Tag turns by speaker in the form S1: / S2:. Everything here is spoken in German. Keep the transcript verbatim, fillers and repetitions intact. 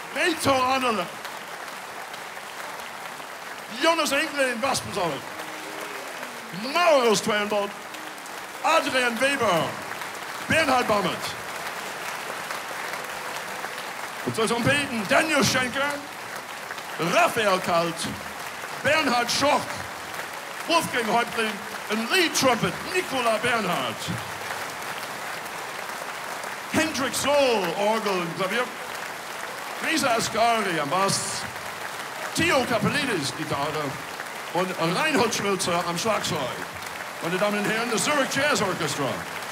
S1: Reto Annele. Jonas Engelin Waspensal. Maurus Tweinbott. Adrian Weber. Bernhard Bammert. Und zur Trompeten Daniel Schenker. Raphael Kalt. Bernhard Schoch. Wolfgang Häuptling. Und Lead Trumpet Nicola Bernhard. Hendrik Sohl, Orgel und Klavier. Risa Ascari am Bass. Theo Kapelidis, Gitarre. Und Reinhold Schmilzer am Schlagzeug. Meine Damen und Herren, das Zurich Jazz Orchestra.